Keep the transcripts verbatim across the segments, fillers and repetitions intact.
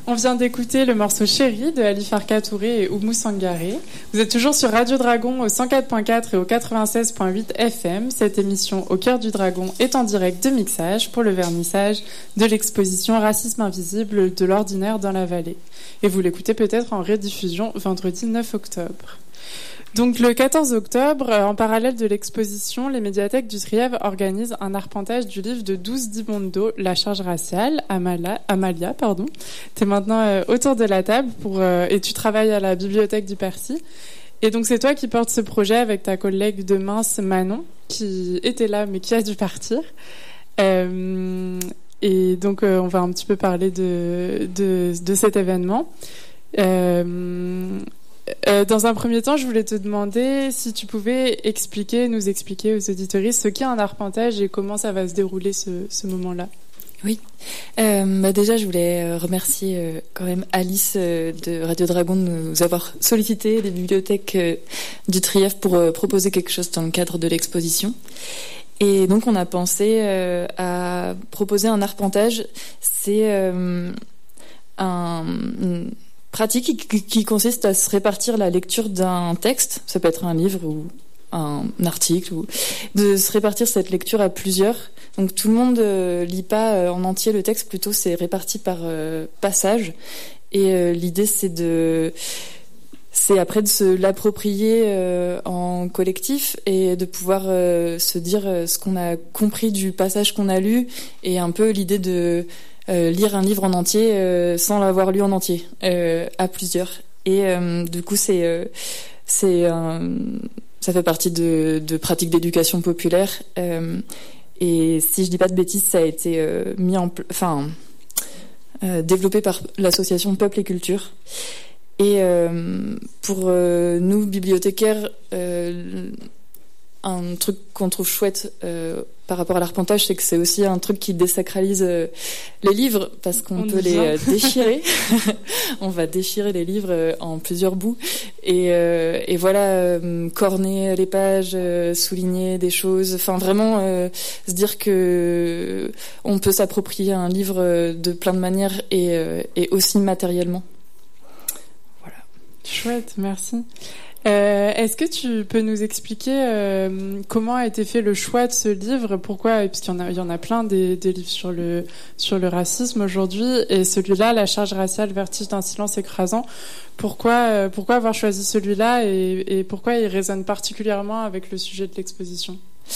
On vient d'écouter le morceau Chéri de Ali Farka Touré et Oumou Sangaré. Vous êtes toujours sur Radio Dragon au cent quatre point quatre et au quatre-vingt-seize point huit F M. Cette émission Au cœur du Dragon est en direct de mixage pour le vernissage de l'exposition Racisme invisible de l'ordinaire dans la vallée. Et vous l'écoutez peut-être en rediffusion vendredi neuf octobre. Donc le quatorze octobre, en parallèle de l'exposition, les médiathèques du Trièves organisent un arpentage du livre de Douce Dimondo, La charge raciale. Amala, Amalia, pardon. T'es maintenant euh, autour de la table pour, euh, et tu travailles à la bibliothèque du Percy. Et donc c'est toi qui portes ce projet avec ta collègue de Mince, Manon, qui était là mais qui a dû partir. Euh, et donc euh, on va un petit peu parler de, de, de cet événement. Euh, Euh, dans un premier temps, je voulais te demander si tu pouvais expliquer, nous expliquer aux auditoristes ce qu'est un arpentage et comment ça va se dérouler ce, ce moment-là. Oui. Euh, bah déjà, je voulais remercier euh, quand même Alice euh, de Radio Dragon de nous avoir sollicité des bibliothèques euh, du Trièves pour euh, proposer quelque chose dans le cadre de l'exposition. Et donc, on a pensé euh, à proposer un arpentage. C'est euh, un... Une, pratique qui, qui consiste à se répartir la lecture d'un texte, ça peut être un livre ou un article, ou de se répartir cette lecture à plusieurs. Donc tout le monde euh, lit pas euh, en entier le texte, plutôt c'est réparti par euh, passage. Et euh, l'idée c'est de, c'est après de se l'approprier euh, en collectif et de pouvoir euh, se dire euh, ce qu'on a compris du passage qu'on a lu, et un peu l'idée de Euh, lire un livre en entier euh, sans l'avoir lu en entier euh, à plusieurs. Et euh, du coup c'est euh, c'est un, ça fait partie de, de pratiques d'éducation populaire, euh, et si je dis pas de bêtises, ça a été euh, mis en enfin euh, développé par l'association Peuple et Culture. Et euh, pour euh, nous bibliothécaires, euh, un truc qu'on trouve chouette euh, par rapport à l'arpentage, c'est que c'est aussi un truc qui désacralise euh, les livres, parce qu'on On peut les euh, déchirer. On va déchirer les livres euh, en plusieurs bouts et, euh, et voilà, euh, corner les pages, euh, souligner des choses, enfin vraiment euh, se dire que on peut s'approprier un livre de plein de manières, et, euh, et aussi matériellement. Voilà. Chouette, merci. Euh, est-ce que tu peux nous expliquer euh, comment a été fait le choix de ce livre, pourquoi, puisqu'il y en a, il y en a plein des, des livres sur le sur le racisme aujourd'hui, et celui-là, La charge raciale, vertige d'un silence écrasant. Pourquoi euh, pourquoi avoir choisi celui-là, et, et pourquoi il résonne particulièrement avec le sujet de l'exposition?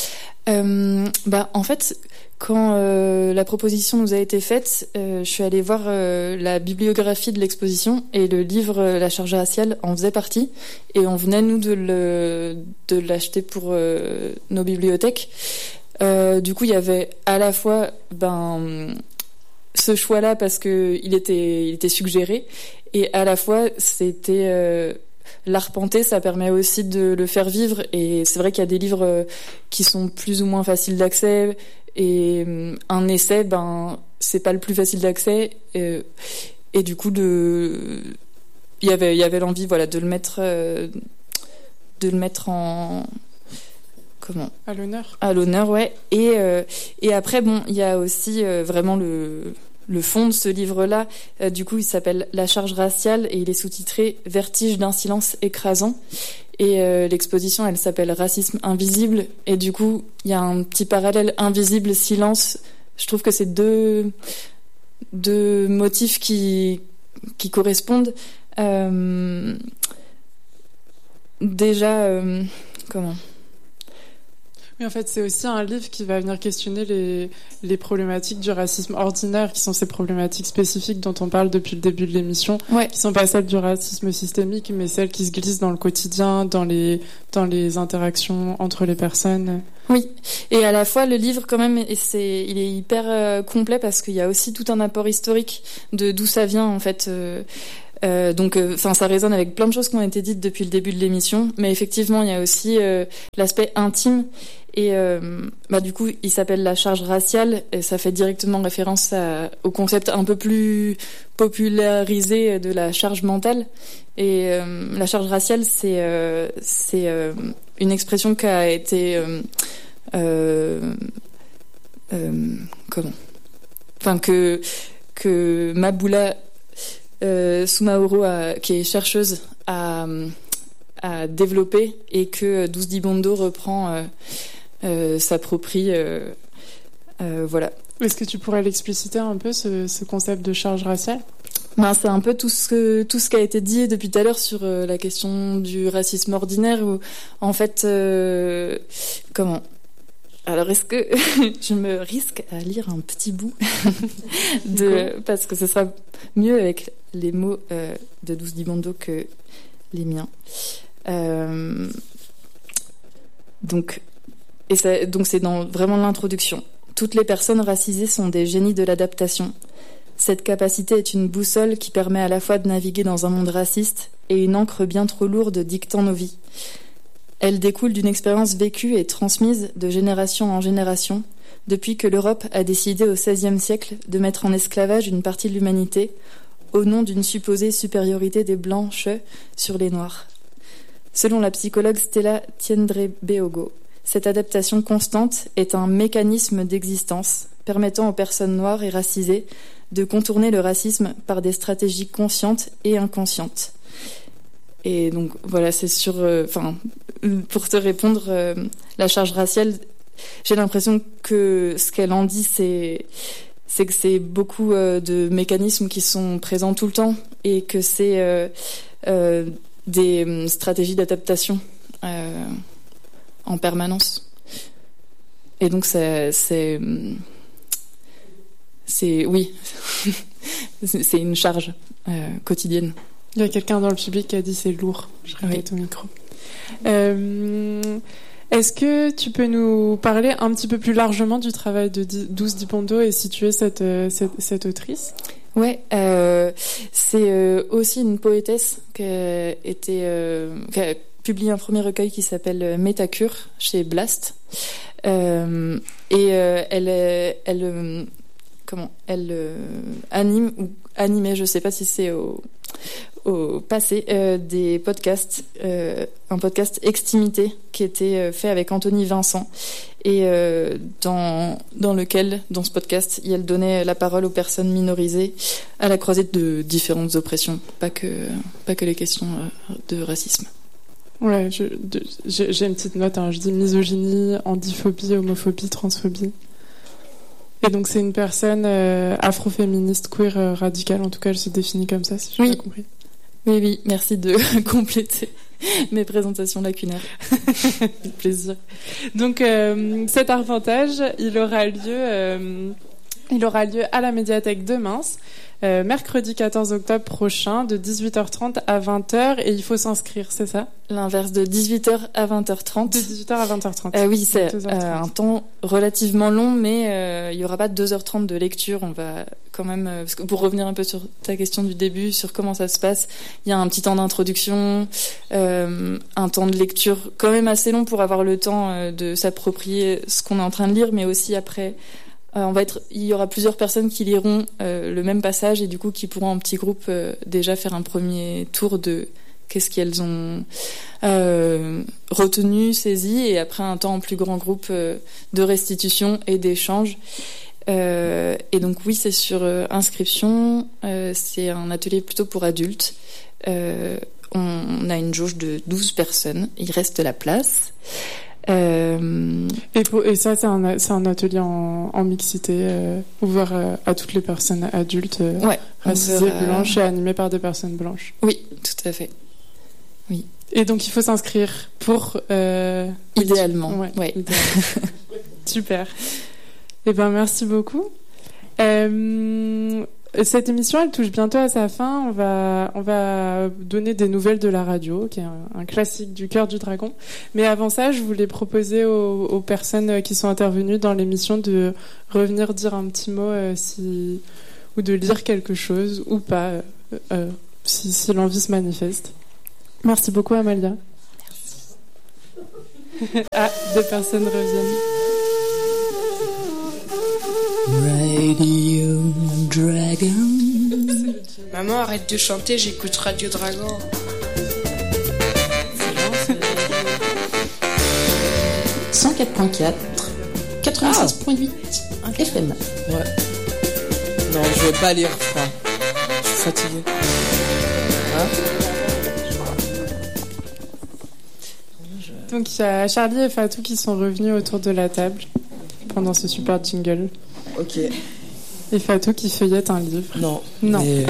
Euh, bah en fait, quand euh, la proposition nous a été faite, euh, je suis allée voir euh, la bibliographie de l'exposition, et le livre euh, La charge raciale en faisait partie, et on venait nous de le de l'acheter pour euh, nos bibliothèques. Euh, du coup, il y avait à la fois ben ce choix-là parce que il était il était suggéré, et à la fois c'était euh, l'arpenter, ça permet aussi de le faire vivre. Et c'est vrai qu'il y a des livres qui sont plus ou moins faciles d'accès, et un essai, ben c'est pas le plus facile d'accès, et, et du coup de il y avait il y avait l'envie, voilà, de le mettre de le mettre en comment à l'honneur à l'honneur ouais. Et euh, et après bon, il y a aussi euh, vraiment le le fond de ce livre-là. Euh, du coup, il s'appelle La charge raciale, et il est sous-titré Vertige d'un silence écrasant. Et euh, l'exposition, elle s'appelle Racisme invisible. Et du coup, il y a un petit parallèle invisible-silence. Je trouve que c'est deux deux motifs qui qui correspondent. Euh, déjà, euh, comment Oui, en fait, c'est aussi un livre qui va venir questionner les, les problématiques du racisme ordinaire, qui sont ces problématiques spécifiques dont on parle depuis le début de l'émission, ouais. qui sont pas celles du racisme systémique, mais celles qui se glissent dans le quotidien, dans les, dans les interactions entre les personnes. Oui, et à la fois le livre quand même, et c'est, il est hyper euh, complet, parce qu'il y a aussi tout un apport historique de d'où ça vient en fait. Euh, Euh, donc, enfin, euh, ça résonne avec plein de choses qui ont été dites depuis le début de l'émission, mais effectivement, il y a aussi euh, l'aspect intime. Et euh, bah du coup, il s'appelle La charge raciale, et ça fait directement référence à, au concept un peu plus popularisé de la charge mentale. Et euh, la charge raciale, c'est euh, c'est euh, une expression qui a été euh, euh, euh, comment, enfin que que Maboula euh, Sumaoro, a, qui est chercheuse, a, a développé et que douze Dibondo reprend, euh, euh, s'approprie. Euh, euh, voilà. Est-ce que tu pourrais l'expliciter un peu, ce, ce concept de charge raciale ? Ben, c'est un peu tout ce, tout ce qui a été dit depuis tout à l'heure sur euh, la question du racisme ordinaire, où en fait, euh, comment ? Alors, est-ce que je me risque à lire un petit bout de, parce que ce sera mieux avec les mots euh, de douze Dibondo que les miens. Euh, donc, et ça, donc c'est dans vraiment l'introduction. Toutes les personnes racisées sont des génies de l'adaptation. Cette capacité est une boussole qui permet à la fois de naviguer dans un monde raciste et une encre bien trop lourde dictant nos vies. Elle découle d'une expérience vécue et transmise de génération en génération, depuis que l'Europe a décidé au seizième siècle de mettre en esclavage une partie de l'humanité au nom d'une supposée supériorité des Blanches sur les Noirs. Selon la psychologue Stella Tiendré-Beogo, cette adaptation constante est un mécanisme d'existence permettant aux personnes noires et racisées de contourner le racisme par des stratégies conscientes et inconscientes. Et donc voilà, c'est sur, enfin, euh, pour te répondre, euh, la charge raciale, j'ai l'impression que ce qu'elle en dit, c'est, c'est que c'est beaucoup euh, de mécanismes qui sont présents tout le temps et que c'est euh, euh, des stratégies d'adaptation euh, en permanence. Et donc c'est, c'est, c'est oui, c'est une charge euh, quotidienne. Il y a quelqu'un dans le public qui a dit c'est lourd. Je répète oui. au micro. Euh, est-ce que tu peux nous parler un petit peu plus largement du travail de douze Dibondo et situer cette, cette, cette autrice ? Ouais, euh, c'est euh, aussi une poétesse qui a, été, euh, qui a publié un premier recueil qui s'appelle Métacure chez Blast. Euh, et euh, elle, elle, euh, comment, elle euh, anime ou animait, je sais pas si c'est au au passé, euh, des podcasts, euh, un podcast Extimité qui était euh, fait avec Anthony Vincent et euh, dans dans lequel, dans ce podcast, elle donnait la parole aux personnes minorisées à la croisée de différentes oppressions, pas que pas que les questions euh, de racisme. Ouais, je, de, j'ai, j'ai une petite note, hein, je dis misogynie, handiphobie, homophobie, transphobie. Et donc c'est une personne euh, afroféministe, queer, euh, radicale, en tout cas elle se définit comme ça, si j'ai oui. bien compris. Oui, oui, merci de compléter mes présentations lacunaires. Avec plaisir. Donc euh, cet arpentage, il aura lieu, euh, il aura lieu à la médiathèque de Mins, euh, mercredi quatorze octobre prochain, de dix-huit heures trente à vingt heures, et il faut s'inscrire, c'est ça ? L'inverse, de dix-huit heures à vingt heures trente. De dix-huit heures à vingt heures trente. Euh, oui, c'est euh, un temps relativement long, mais euh, il y aura pas deux heures trente de lecture. On va quand même, euh, parce que pour revenir un peu sur ta question du début, sur comment ça se passe, il y a un petit temps d'introduction, euh, un temps de lecture quand même assez long pour avoir le temps euh, de s'approprier ce qu'on est en train de lire, mais aussi après, euh, on va être, il y aura plusieurs personnes qui liront euh, le même passage et du coup qui pourront en petit groupe euh, déjà faire un premier tour de qu'est-ce qu'elles ont euh, retenu, saisi, et après un temps en plus grand groupe euh, de restitution et d'échange. Euh, et donc oui, c'est sur euh, inscription, euh, c'est un atelier plutôt pour adultes. Euh, on a une jauge de douze personnes, il reste de la place. Euh... Et, pour, et ça, c'est un, c'est un atelier en, en mixité, euh, ouvert à, à toutes les personnes adultes, euh, ouais, racisées, à... blanches et animées par des personnes blanches. Oui, tout à fait. Oui. Et donc il faut s'inscrire pour... Euh... Idéalement, ouais. ouais. Idéalement. Super. Eh ben merci beaucoup. Euh, cette émission, elle touche bientôt à sa fin. On va, on va donner des nouvelles de la radio, qui est un, un classique du Cœur du Dragon. Mais avant ça, je voulais proposer aux, aux personnes qui sont intervenues dans l'émission de revenir dire un petit mot, euh, si, ou de lire quelque chose, ou pas, euh, euh, si, si l'envie se manifeste. Merci beaucoup, Amalia. Merci. Ah, deux personnes reviennent. Radio Dragon. Maman, arrête de chanter, j'écoute Radio Dragon. cent quatre point quatre, quatre-vingt-seize point huit Ah, F M. Ouais. Non, je veux pas lire froid. Je fatiguée. Hein Donc il y a Charlie et Fatou qui sont revenus autour de la table pendant ce super jingle. Ok. Et Fatou qui feuillette un livre. Non. Non. Mais...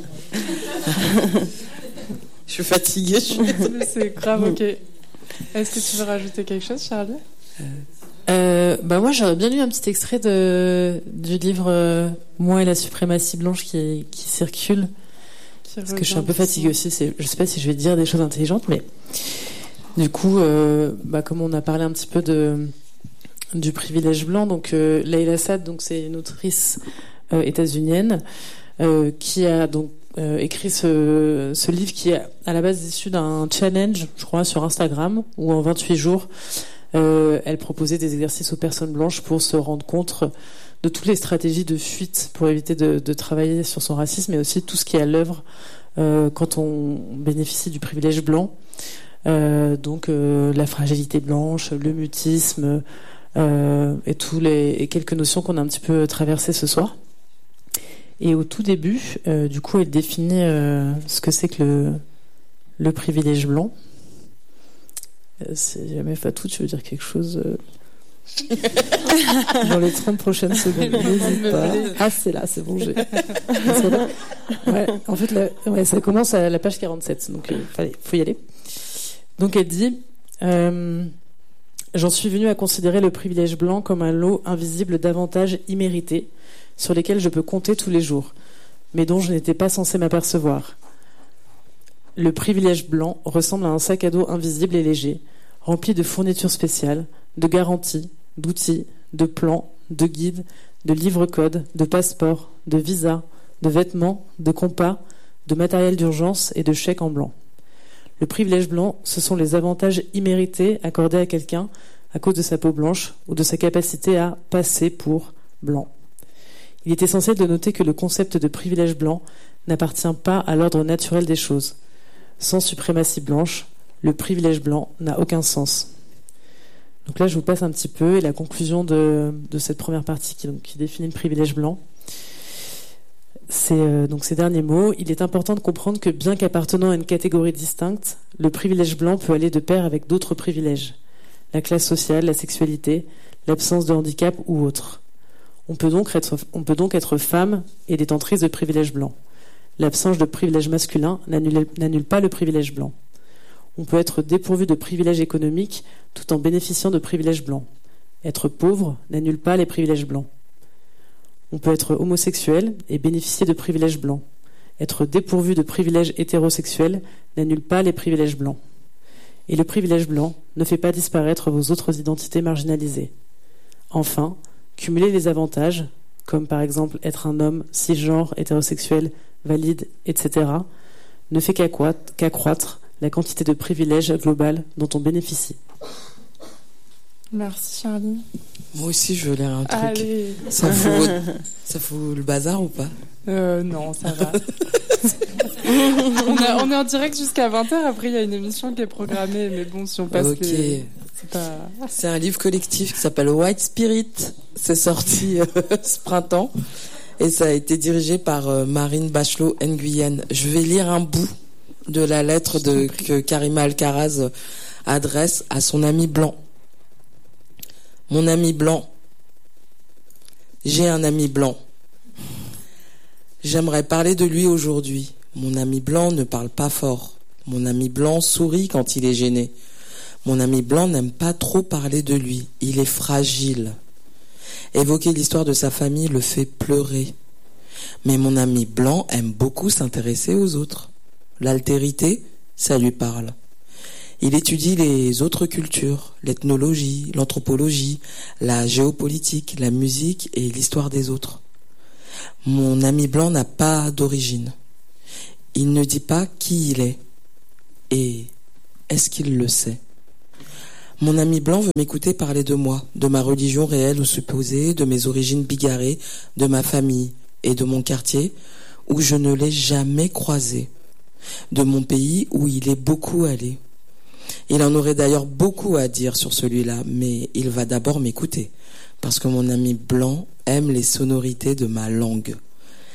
je suis fatiguée. Je suis... C'est grave, ok. Est-ce que tu veux rajouter quelque chose, Charlie ? euh, Bah moi, j'aurais bien lu un petit extrait de, du livre euh, Moi et la suprématie blanche qui, qui circule. Qui parce que je suis un peu fatiguée aussi. C'est, je sais pas si je vais dire des choses intelligentes, mais du coup, euh, bah, comme on a parlé un petit peu de du privilège blanc, donc euh, Layla Saad, donc c'est une autrice euh, états-unienne euh, qui a donc euh, écrit ce, ce livre qui est à la base issu d'un challenge, je crois, sur Instagram, où en vingt-huit jours, euh, elle proposait des exercices aux personnes blanches pour se rendre compte de toutes les stratégies de fuite pour éviter de, de travailler sur son racisme, mais aussi tout ce qui est à l'œuvre euh, quand on bénéficie du privilège blanc. Euh, donc euh, la fragilité blanche, le mutisme euh, et tous les et quelques notions qu'on a un petit peu traversées ce soir. Et au tout début, euh, du coup, elle définit euh, ce que c'est que le le privilège blanc. Euh, si jamais Fatou, tu veux dire quelque chose euh... dans les trente prochaines secondes, n'hésite pas. Ah, c'est là, c'est bon, j'ai. Ouais, en fait, là, ouais, ça commence à la page quarante-sept, donc il euh, faut y aller. Donc elle dit euh, « J'en suis venue à considérer le privilège blanc comme un lot invisible d'avantages immérités sur lesquels je peux compter tous les jours, mais dont je n'étais pas censée m'apercevoir. Le privilège blanc ressemble à un sac à dos invisible et léger, rempli de fournitures spéciales, de garanties, d'outils, de plans, de guides, de livres-codes, de passeports, de visas, de vêtements, de compas, de matériel d'urgence et de chèques en blanc. Le privilège blanc, ce sont les avantages immérités accordés à quelqu'un à cause de sa peau blanche ou de sa capacité à passer pour blanc. Il est essentiel de noter que le concept de privilège blanc n'appartient pas à l'ordre naturel des choses. Sans suprématie blanche, le privilège blanc n'a aucun sens. » Donc là, je vous passe un petit peu et la conclusion de, de cette première partie qui, donc, qui définit le privilège blanc. C'est euh, donc ces derniers mots. Il est important de comprendre que bien qu'appartenant à une catégorie distincte, le privilège blanc peut aller de pair avec d'autres privilèges. La classe sociale, la sexualité, l'absence de handicap ou autre. On peut donc être, on peut donc être femme et détentrice de privilège blanc. L'absence de privilège masculin n'annule, n'annule pas le privilège blanc. On peut être dépourvu de privilèges économiques tout en bénéficiant de privilèges blancs. Être pauvre n'annule pas les privilèges blancs. On peut être homosexuel et bénéficier de privilèges blancs. Être dépourvu de privilèges hétérosexuels n'annule pas les privilèges blancs. Et le privilège blanc ne fait pas disparaître vos autres identités marginalisées. Enfin, cumuler les avantages, comme par exemple être un homme cisgenre, hétérosexuel, valide, et cetera, ne fait qu'accroître, qu'accroître la quantité de privilèges globales dont on bénéficie. Merci Charlie. Moi aussi je veux lire un truc. Allez. Ça fout, ça fout le bazar ou pas? Euh, non, ça va. on, a, on est en direct jusqu'à vingt heures, après il y a une émission qui est programmée, mais bon, si on passe Ok. les... C'est, pas... C'est un livre collectif qui s'appelle White Spirit. C'est sorti euh, ce printemps et ça a été dirigé par euh, Marine Bachelot Nguyen. Je vais lire un bout de la lettre de, que Karima Alcaraz adresse à son ami blanc. Mon ami blanc. J'ai un ami blanc. J'aimerais parler de lui aujourd'hui. Mon ami blanc ne parle pas fort. Mon ami blanc sourit quand il est gêné. Mon ami blanc n'aime pas trop parler de lui. Il est fragile. Évoquer l'histoire de sa famille le fait pleurer. Mais mon ami blanc aime beaucoup s'intéresser aux autres. L'altérité, ça lui parle. Il étudie les autres cultures, l'ethnologie, l'anthropologie, la géopolitique, la musique et l'histoire des autres. Mon ami blanc n'a pas d'origine. Il ne dit pas qui il est. Et est-ce qu'il le sait? Mon ami blanc veut m'écouter parler de moi, de ma religion réelle ou supposée, de mes origines bigarrées, de ma famille et de mon quartier où je ne l'ai jamais croisé, de mon pays où il est beaucoup allé. Il en aurait d'ailleurs beaucoup à dire sur celui-là, mais il va d'abord m'écouter, parce que mon ami blanc aime les sonorités de ma langue.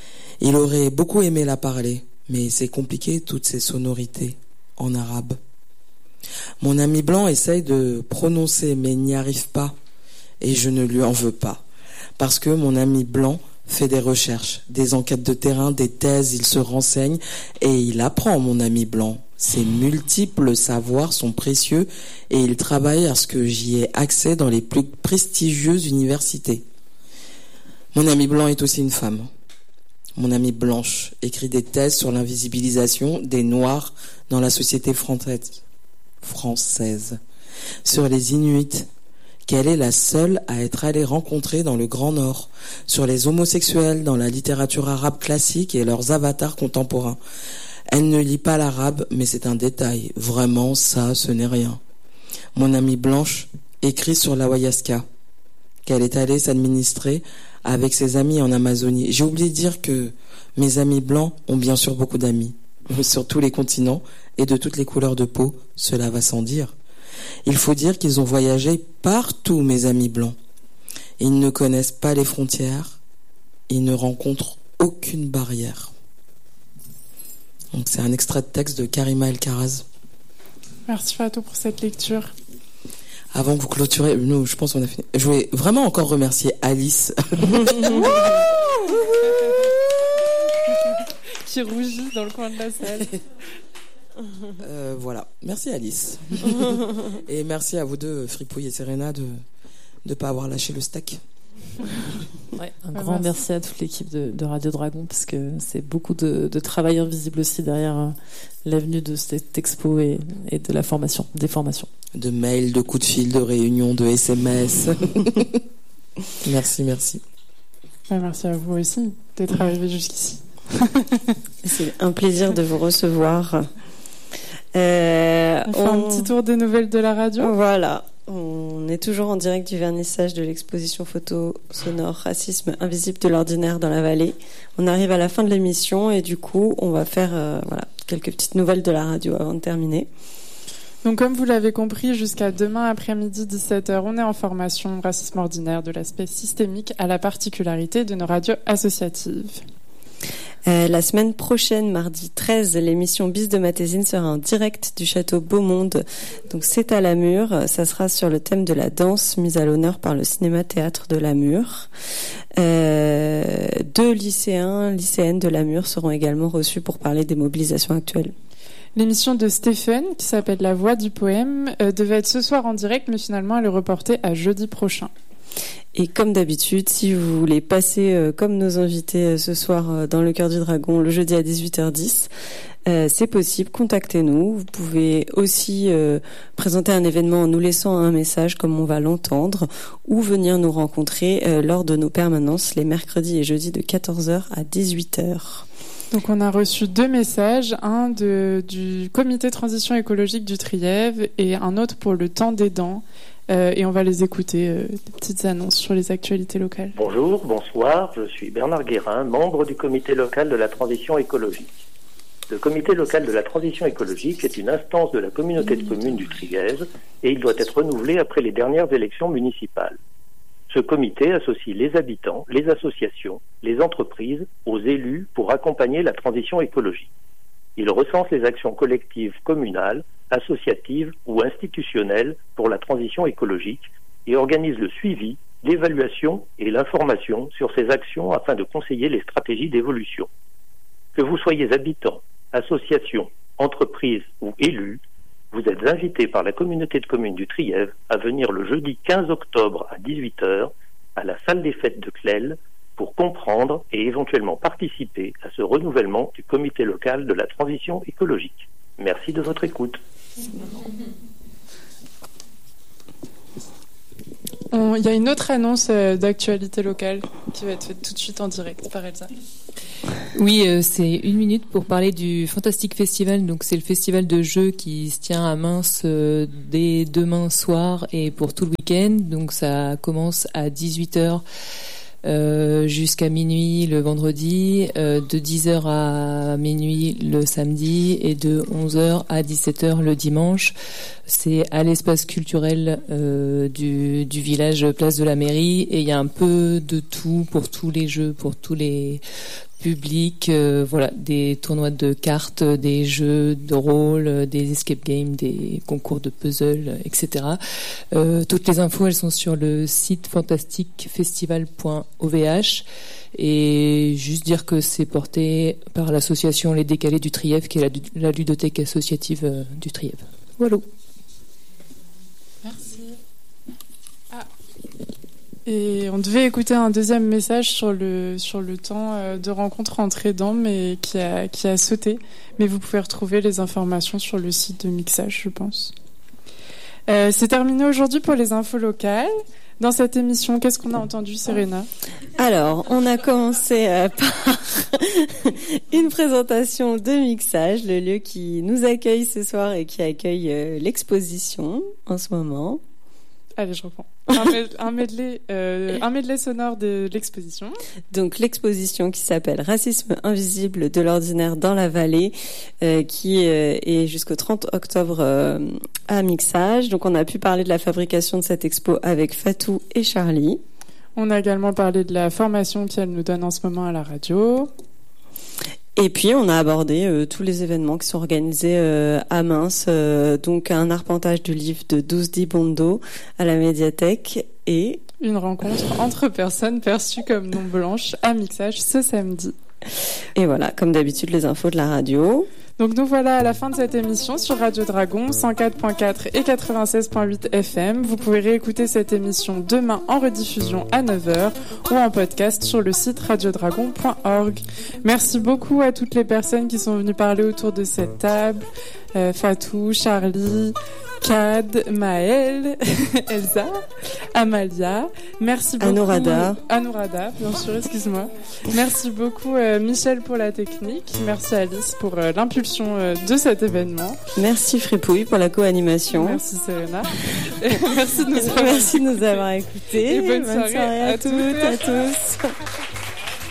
Il aurait beaucoup aimé la parler, mais c'est compliqué toutes ces sonorités en arabe. Mon ami blanc essaye de prononcer mais n'y arrive pas et je ne lui en veux pas parce que mon ami blanc fait des recherches, des enquêtes de terrain, des thèses, il se renseigne et il apprend, mon ami blanc. Ses multiples savoirs sont précieux et il travaille à ce que j'y ai accès dans les plus prestigieuses universités. Mon ami blanc est aussi une femme. Mon amie blanche écrit des thèses sur l'invisibilisation des Noirs dans la société française, française, sur les Inuits, qu'elle est la seule à être allée rencontrer dans le Grand Nord, sur les homosexuels dans la littérature arabe classique et leurs avatars contemporains. Elle ne lit pas l'arabe, mais c'est un détail. Vraiment, ça, ce n'est rien. Mon amie blanche écrit sur l'ayahuasca, qu'elle est allée s'administrer avec ses amis en Amazonie. J'ai oublié de dire que mes amis blancs ont bien sûr beaucoup d'amis, sur tous les continents et de toutes les couleurs de peau, cela va sans dire. Il faut dire qu'ils ont voyagé partout, mes amis blancs. Ils ne connaissent pas les frontières, ils ne rencontrent aucune barrière. Donc c'est un extrait de texte de Karima El-Karaz. Merci Fatou pour cette lecture. Avant que vous clôturez, nous, je pense qu'on a fini. Je voulais vraiment encore remercier Alice. Qui rougit dans le coin de la salle. Euh, voilà. Merci Alice. Et merci à vous deux, Fripouille et Serena, de ne pas avoir lâché le steak. Ouais, un grand merci. merci à toute l'équipe de, de Radio Dragon, parce que c'est beaucoup de, de travail invisible aussi derrière euh, l'avenue de cette expo et, et de la formation, des formations. De mails, de coups de fil, de réunions, de S M S. Merci, merci. Ouais, merci à vous aussi d'être arrivés jusqu'ici. C'est un plaisir de vous recevoir. Euh, on fait on... un petit tour des nouvelles de la radio. Voilà. On est toujours en direct du vernissage de l'exposition photo sonore Racisme invisible de l'ordinaire dans la vallée. On arrive à la fin de l'émission et du coup, on va faire euh, voilà, quelques petites nouvelles de la radio avant de terminer. Donc comme vous l'avez compris, jusqu'à demain après-midi dix-sept heures, on est en formation Racisme ordinaire de l'aspect systémique à la particularité de nos radios associatives. Euh, la semaine prochaine, mardi treize, l'émission Bis de Matésine sera en direct du château Beaumonde. Donc c'est à Lamure. Ça sera sur le thème de la danse mise à l'honneur par le cinéma-théâtre de Lamure. Euh, deux lycéens, lycéennes de Lamure seront également reçus pour parler des mobilisations actuelles. L'émission de Stéphane, qui s'appelle La Voix du Poème, euh, devait être ce soir en direct, mais finalement elle est reportée à jeudi prochain. Et comme d'habitude, si vous voulez passer euh, comme nos invités euh, ce soir euh, dans le Cœur du Dragon, le jeudi à dix-huit heures dix, euh, c'est possible, contactez-nous. Vous pouvez aussi euh, présenter un événement en nous laissant un message comme on va l'entendre, ou venir nous rencontrer euh, lors de nos permanences les mercredis et jeudis de quatorze heures à dix-huit heures. Donc on a reçu deux messages, un de, du comité transition écologique du Trièves et un autre pour le temps des dents. Euh, et on va les écouter, euh, des petites annonces sur les actualités locales. Bonjour, bonsoir, je suis Bernard Guérin, membre du comité local de la transition écologique. Le comité local de la transition écologique est une instance de la communauté de communes du Trièves et il doit être renouvelé après les dernières élections municipales. Ce comité associe les habitants, les associations, les entreprises aux élus pour accompagner la transition écologique. Il recense les actions collectives communales, associatives ou institutionnelles pour la transition écologique et organise le suivi, l'évaluation et l'information sur ces actions afin de conseiller les stratégies d'évolution. Que vous soyez habitant, association, entreprise ou élu, vous êtes invité par la communauté de communes du Trièves à venir le jeudi quinze octobre à dix-huit heures à la salle des fêtes de Clel pour comprendre et éventuellement participer à ce renouvellement du comité local de la transition écologique. Merci de votre écoute. Il y a une autre annonce euh, d'actualité locale qui va être faite tout de suite en direct par Elsa. Oui, euh, c'est une minute pour parler du Fantastic Festival. Donc c'est le festival de jeux qui se tient à Mins euh, dès demain soir et pour tout le week-end. Donc ça commence à dix-huit heures euh, jusqu'à minuit le vendredi, euh, de dix heures à minuit le samedi et de onze heures à dix-sept heures le dimanche. C'est à l'espace culturel euh, du, du village Place de la Mairie et il y a un peu de tout pour tous les jeux, pour tous les public, euh, voilà, des tournois de cartes, des jeux de rôle, des escape games, des concours de puzzle, et cetera. Euh, toutes les infos, elles sont sur le site fantastique festival point o v h. Et juste dire que c'est porté par l'association Les Décalés du Trièvre, qui est la, la ludothèque associative euh, du Trièvre. Voilà. Merci. Ah. Et on devait écouter un deuxième message sur le sur le temps euh, de rencontre entre aidants, mais qui a qui a sauté. Mais vous pouvez retrouver les informations sur le site de Mixage, je pense. Euh, c'est terminé aujourd'hui pour les infos locales. Dans cette émission, qu'est-ce qu'on a entendu, Serena ? Alors, on a commencé euh, par une présentation de Mixage, le lieu qui nous accueille ce soir et qui accueille euh, l'exposition en ce moment. Allez, je reprends. Un, med- un, medley, euh, un medley sonore de l'exposition. Donc l'exposition qui s'appelle Racisme invisible de l'ordinaire dans la vallée, euh, qui euh, est jusqu'au trente octobre euh, à Mixage. Donc on a pu parler de la fabrication de cette expo avec Fatou et Charlie. On a également parlé de la formation qu'elle nous donne en ce moment à la radio. Et puis on a abordé euh, tous les événements qui sont organisés euh, à Mince, euh, donc un arpentage de livres de douze Dibondo à la médiathèque et une rencontre entre personnes perçues comme non blanches à Mixage ce samedi. Et voilà, comme d'habitude, les infos de la radio. Donc nous voilà à la fin de cette émission sur Radio Dragon cent quatre point quatre et quatre-vingt-seize point huit F M. Vous pouvez réécouter cette émission demain en rediffusion à neuf heures ou en podcast sur le site radio dragon point org. Merci beaucoup à toutes les personnes qui sont venues parler autour de cette table. Euh, Fatou, Charlie, Cad, Maëlle, Elsa, Amalia. Merci beaucoup. Anourada. Anourada, bien sûr, excuse-moi. Merci beaucoup euh, Michel pour la technique. Merci Alice pour euh, l'impulsion euh, de cet événement. Merci Fripouille pour la co-animation. Merci Serena. Merci de nous avoir, Merci de nous avoir écoutés. Et bonne, bonne soirée, soirée à, à toutes et à tous.